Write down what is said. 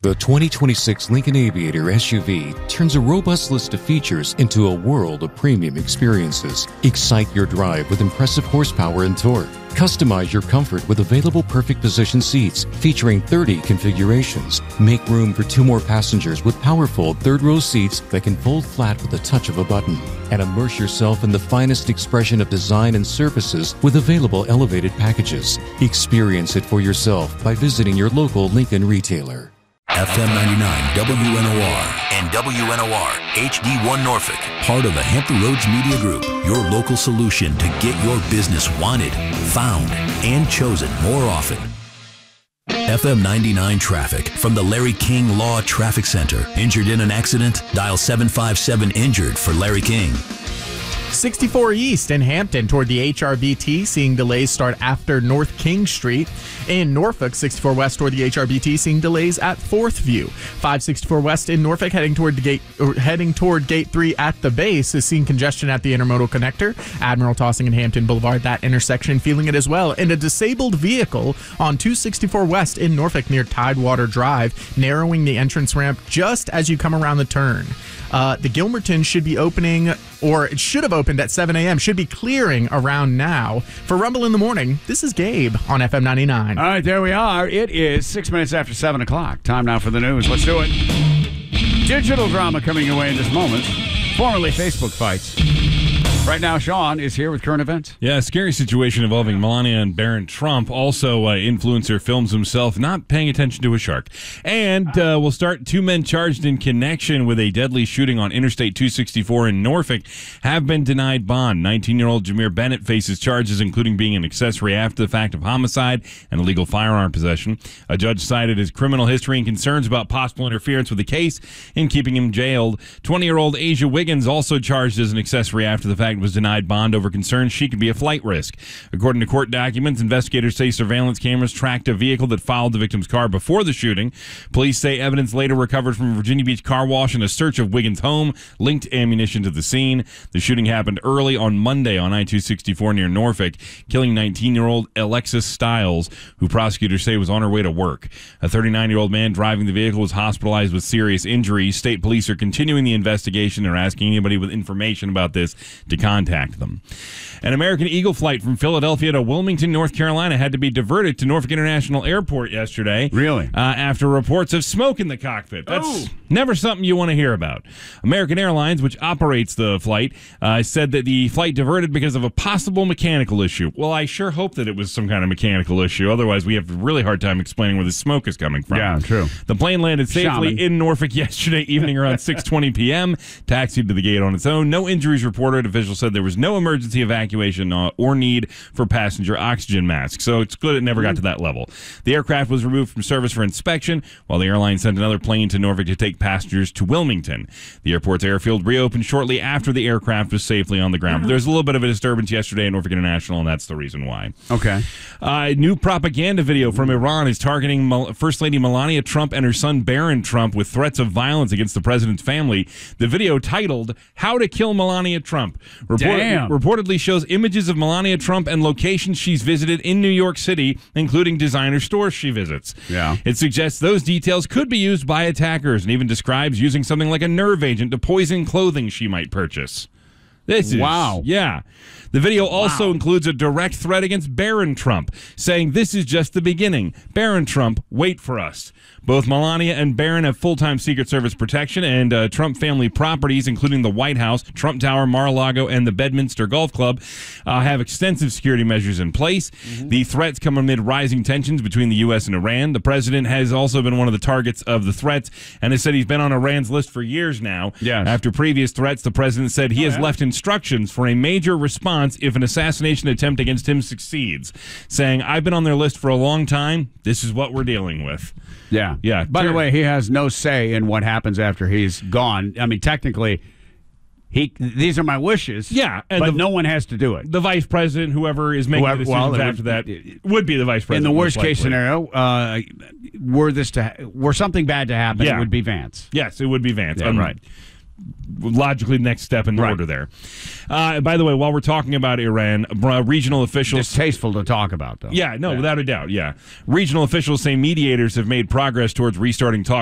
The 2026 Lincoln Aviator SUV turns a robust list of features into a world of premium experiences. Excite your drive with impressive horsepower and torque. Customize your comfort with available perfect position seats featuring 30 configurations. Make room for 2 more passengers with powerful third-row seats that can fold flat with the touch of a button. And immerse yourself in the finest expression of design and surfaces with available elevated packages. Experience it for yourself by visiting your local Lincoln retailer. FM 99 WNOR and WNOR HD1 Norfolk, part of the Hampton Roads Media Group, your local solution to get your business wanted, found, and chosen more often. FM 99 traffic from the Larry King Law Traffic Center. Injured in an accident? Dial 757-INJURED for Larry King. 64 East in Hampton toward the HRBT, seeing delays start after North King Street. In Norfolk, 64 West toward the HRBT, seeing delays at 4th View. 564 West in Norfolk, heading toward Gate 3 at the base, is seeing congestion at the Intermodal Connector. Admiral Tossing and Hampton Boulevard, that intersection, feeling it as well. And a disabled vehicle on 264 West in Norfolk near Tidewater Drive, narrowing the entrance ramp just as you come around the turn. The Gilmerton should be opening, or it should have opened at 7 a.m., should be clearing around now. For Rumble in the Morning, this is Gabe on FM 99. All right, there we are. It is 6 minutes after 7 o'clock. Time now for the news. Let's do it. Digital drama coming your way in this moment. Formerly Facebook fights. Right now, Sean is here with current events. Yeah, scary situation involving Melania and Barron Trump. Also, influencer films himself not paying attention to a shark. And we'll start 2 men charged in connection with a deadly shooting on Interstate 264 in Norfolk have been denied bond. 19-year-old Jameer Bennett faces charges including being an accessory after the fact of homicide and illegal firearm possession. A judge cited his criminal history and concerns about possible interference with the case in keeping him jailed. 20-year-old Asia Wiggins also charged as an accessory after the fact was denied bond over concerns she could be a flight risk. According to court documents, investigators say surveillance cameras tracked a vehicle that followed the victim's car before the shooting. Police say evidence later recovered from a Virginia Beach car wash and a search of Wiggins' home linked ammunition to the scene. The shooting happened early on Monday on I-264 near Norfolk, killing 19-year-old Alexis Stiles, who prosecutors say was on her way to work. A 39-year-old man driving the vehicle was hospitalized with serious injuries. State police are continuing the investigation and are asking anybody with information about this to contact them. An American Eagle flight from Philadelphia to Wilmington, North Carolina had to be diverted to Norfolk International Airport yesterday. Really? After reports of smoke in the cockpit. That's never something you want to hear about. American Airlines, which operates the flight, said that the flight diverted because of a possible mechanical issue. Well, I sure hope that it was some kind of mechanical issue. Otherwise, we have a really hard time explaining where the smoke is coming from. Yeah, true. The plane landed safely in Norfolk yesterday evening around 6:20 p.m., taxied to the gate on its own. No injuries reported. Officials said there was no emergency evacuation or need for passenger oxygen masks. So it's good it never got to that level. The aircraft was removed from service for inspection, while the airline sent another plane to Norfolk to take passengers to Wilmington. The airport's airfield reopened shortly after the aircraft was safely on the ground. But there's a little bit of a disturbance yesterday at Norfolk International, and that's the reason why. Okay. New propaganda video from Iran is targeting First Lady Melania Trump and her son Barron Trump with threats of violence against the president's family. The video, titled "How to Kill Melania Trump," reportedly shows images of Melania Trump and locations she's visited in New York City, including designer stores she visits. Yeah. It suggests those details could be used by attackers and even describes using something like a nerve agent to poison clothing she might purchase. Wow. Yeah. The video also includes a direct threat against Barron Trump, saying this is just the beginning. Barron Trump, wait for us. Both Melania and Barron have full-time Secret Service protection, and Trump family properties, including the White House, Trump Tower, Mar-a-Lago, and the Bedminster Golf Club, have extensive security measures in place. The threats come amid rising tensions between the U.S. and Iran. The president has also been one of the targets of the threats and has said he's been on Iran's list for years now. Yes. After previous threats, the president said he has left instructions for a major response if an assassination attempt against him succeeds, saying, I've been on their list for a long time. This is what we're dealing with. Yeah. Yeah. By the way, he has no say in what happens after he's gone. I mean, technically, these are my wishes. Yeah. But no one has to do it. The vice president, whoever is making the decisions after that, would be the vice president. In the worst case scenario, were something bad to happen, it would be Vance. Yes, it would be Vance. Yeah, right. Logically, the next step in the order there. By the way, while we're talking about Iran, regional officials... Distasteful to talk about, though. Yeah, no, without a doubt, yeah. Regional officials say mediators have made progress towards restarting talks